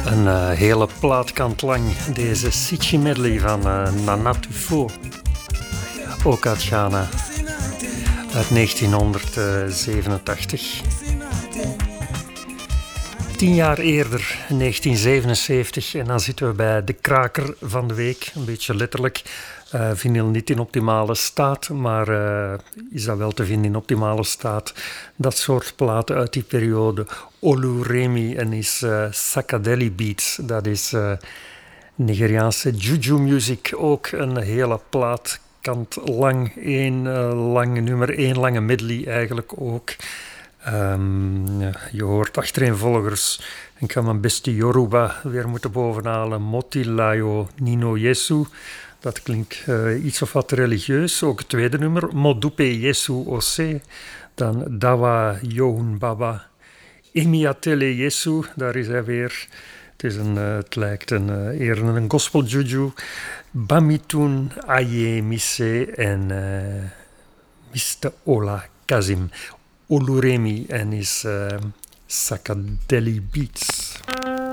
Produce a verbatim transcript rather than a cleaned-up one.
Een uh, hele plaatkant lang deze Sichi medley van uh, Nana Tufo, ook uit Ghana, uit negentienhonderdzevenentachtig. Tien jaar eerder, negentien zevenenzeventig, en dan zitten we bij de kraker van de week, een beetje letterlijk. Uh, vinyl niet in optimale staat, maar uh, is dat wel te vinden in optimale staat. Dat soort platen uit die periode. Oluremi en is uh, Sakadeli Beats, dat is uh, Nigeriaanse juju music, ook een hele plaatkant lang, één uh, lange nummer, één lange medley eigenlijk ook. Um, je hoort achtereenvolgers, ik ga mijn beste Yoruba weer moeten bovenhalen, Motilayo Nino Yesu. Dat klinkt uh, iets of wat religieus. Ook het tweede nummer, Modupe Yesu Ose. Dan Dawa Yohun Baba. Emiatele Yesu, daar is hij weer. Het, is een, uh, het lijkt een, uh, eerder een gospel juju. Bamitun Aye Mise en uh, mister Ola Kazim. Oluremi en is uh, Sakadeli Beats.